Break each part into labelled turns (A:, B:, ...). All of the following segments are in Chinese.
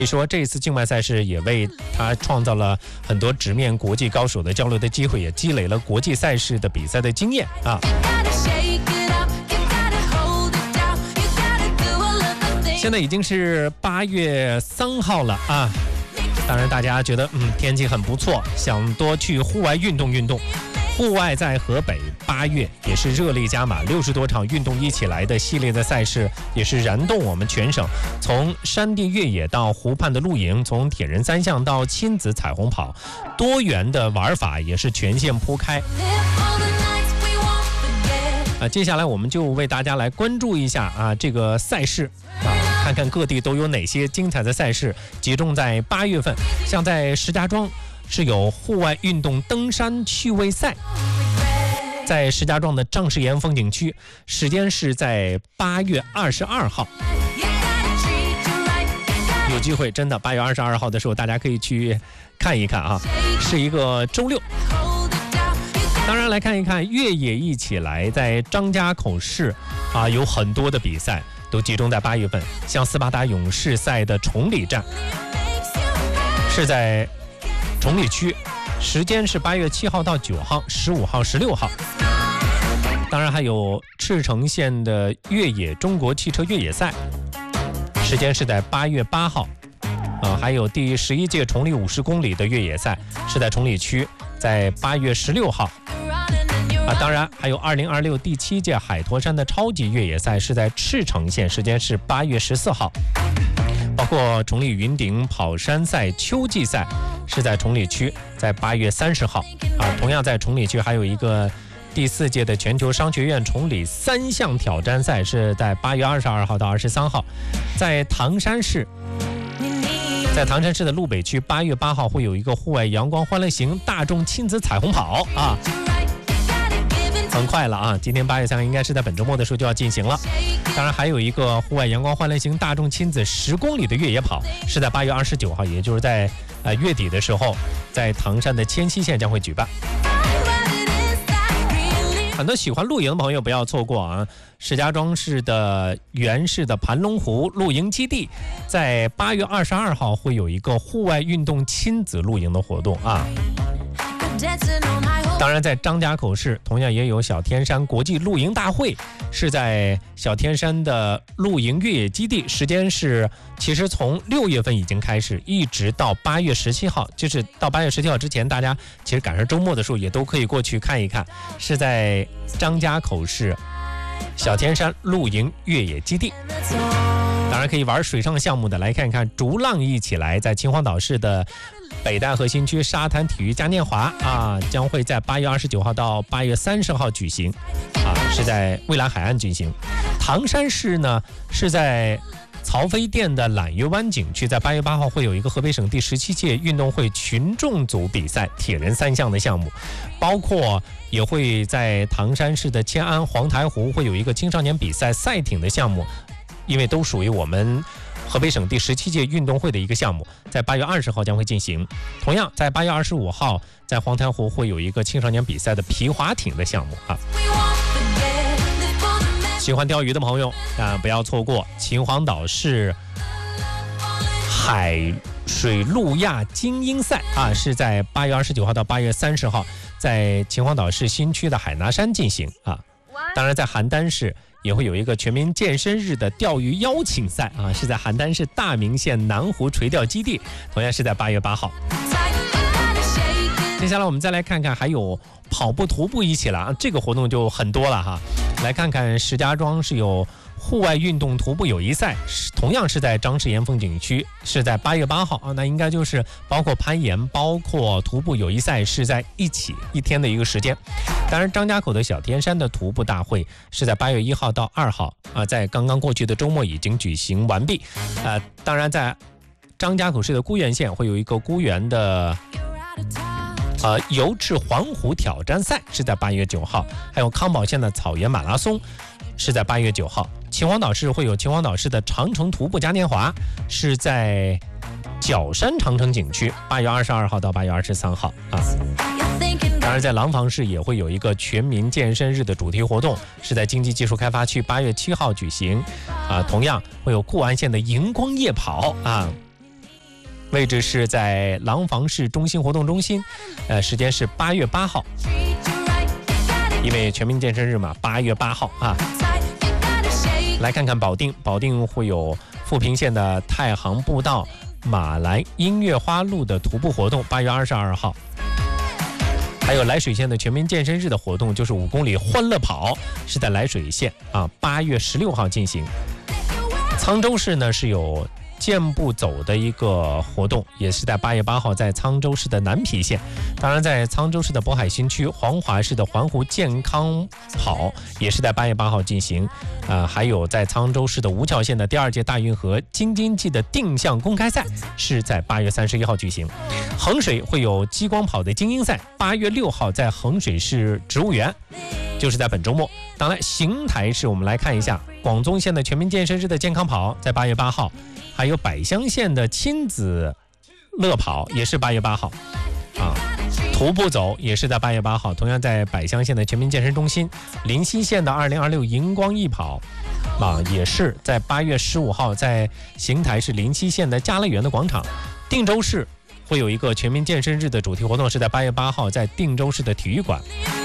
A: 以说这次境外赛事也为他创造了很多直面国际高手的交流的机会，也积累了国际赛事的比赛的经验啊。现在已经是8月3号了啊，当然大家觉得天气很不错，想多去户外运动运动。户外在河北8月也是热力加码，60多场运动一起来的系列的赛事，也是燃动我们全省。从山地越野到湖畔的露营，从铁人三项到亲子彩虹跑，多元的玩法也是全线铺开。接下来我们就为大家来关注一下这个赛事看看各地都有哪些精彩的赛事集中在8月份。像在石家庄是有户外运动登山趣味赛，在石家庄的张士岩风景区，时间是在8月22号。有机会真的8月22号的时候，大家可以去看一看啊，是一个周六。当然来看一看越野一起来，在张家口市有很多的比赛都集中在8月份，像斯巴达勇士赛的崇礼站是在崇礼区，时间是8月7号到9号、15号、16号。当然还有赤城县的越野中国汽车越野赛，时间是在8月8号。还有第11届崇礼50公里的越野赛是在崇礼区，在8月16号。当然还有2026第7届海坨山的超级越野赛是在赤城县，时间是8月14号。包括崇礼云顶跑山赛秋季赛是在崇礼区，在8月30号。同样在崇礼区还有一个第4届的全球商学院崇礼3项挑战赛是在8月22号到23号。在唐山市的路北区8月8号会有一个户外阳光欢乐行大众亲子彩虹跑很快了今天8月3应该是在本周末的时候就要进行了。当然还有一个户外阳光欢乐行大众亲子10公里的越野跑是在8月29号，也就是在月底的时候，在唐山的千溪县将会举办。很多喜欢露营的朋友不要错过石家庄市的原市的盘龙湖露营基地，在8月22号会有一个户外运动亲子露营的活动当然在张家口市同样也有小天山国际露营大会，是在小天山的露营越野基地，时间是其实从6月份已经开始，一直到8月17号，就是到8月17号之前，大家其实赶上周末的时候也都可以过去看一看，是在张家口市小天山露营越野基地。当然可以玩水上项目的，来看看逐浪一起来，在秦皇岛市的北戴河新区沙滩体育嘉年华将会在8月29号到8月30号举行是在蔚蓝海岸举行。唐山市呢是在曹妃甸的揽月湾景区，在8月8号会有一个河北省第17届运动会群众组比赛铁人3项的项目，包括也会在唐山市的迁安黄台湖会有一个青少年比赛赛艇的项目，因为都属于我们河北省第17届运动会的一个项目，在8月20号将会进行。同样在8月25号在黄台湖会有一个青少年比赛的皮划艇的项目喜欢钓鱼的朋友不要错过秦皇岛市海水陆亚精英赛是在8月29号到8月30号在秦皇岛市新区的海拿山进行当然在邯郸市也会有一个全民健身日的钓鱼邀请赛是在邯郸市大名县南湖垂钓基地，同样是在8月8号。接下来我们再来看看还有跑步徒步一起来这个活动就很多了来看看石家庄是有户外运动徒步友谊赛，同样是在张士岩风景区，是在8月8号那应该就是包括攀岩包括徒步友谊赛是在一天的一个时间。当然张家口的小天山的徒步大会是在8月1号到2号在刚刚过去的周末已经举行完毕当然在张家口市的沽源县会有一个沽源的游至环湖挑战赛是在8月9号，还有康保县的草原马拉松是在8月9号。秦皇岛市会有秦皇岛市的长城徒步嘉年华是在角山长城景区，8月22号到8月23号当然在廊坊市也会有一个全民健身日的主题活动，是在经济技术开发区8月7号举行同样会有固安县的荧光夜跑位置是在廊坊市中心活动中心，时间是8月8号，因为全民健身日嘛，8月8号啊。来看看保定，保定会有富平县的太行步道马兰音乐花路的徒步活动，8月22号。还有涞水县的全民健身日的活动，就是5公里欢乐跑，是在涞水县啊，8月16号进行。沧州市呢是有健步走的一个活动，也是在8月8号，在沧州市的南邳县。当然，在沧州市的渤海新区、黄华市的环湖健康跑也是在8月8号进行。还有在沧州市的吴桥县的第2届大运河京津冀的定向公开赛是在8月31号举行。衡水会有激光跑的精英赛，8月6号在衡水市植物园，就是在本周末。当然，邢台市我们来看一下广宗县的全民健身日的健康跑，在8月8号。还有百乡县的亲子乐跑也是8月8号啊，徒步走也是在8月8号，同样在百乡县的全民健身中心。临溪县的2026荧光艺跑啊，也是在8月15号，在邢台市临溪县的嘉乐园的广场。定州市会有一个全民健身日的主题活动，是在8月8号，在定州市的体育馆。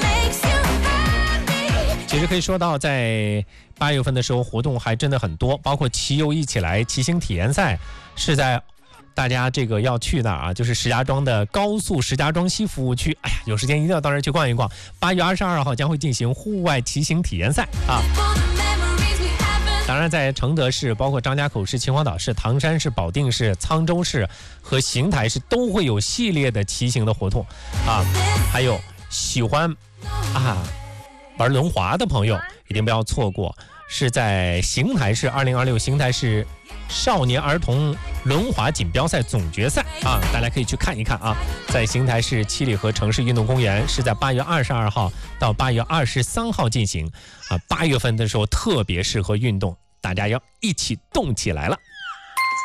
A: 其实可以说到，在8月份的时候，活动还真的很多，包括骑游一起来骑行体验赛，是在大家这个要去那儿啊，就是石家庄的高速石家庄西服务区。哎呀，有时间一定要到那儿去逛一逛。8月22号将会进行户外骑行体验赛啊。当然，在承德市、包括张家口市、秦皇岛市、唐山市、保定市、沧州市和邢台市都会有系列的骑行的活动啊。还有喜欢玩轮滑的朋友一定不要错过，是在邢台市2026邢台市少年儿童轮滑锦标赛总决赛啊，大家可以去看一看啊。在邢台市七里河城市运动公园，是在8月22号到8月23号进行啊。8月份的时候特别适合运动，大家要一起动起来了。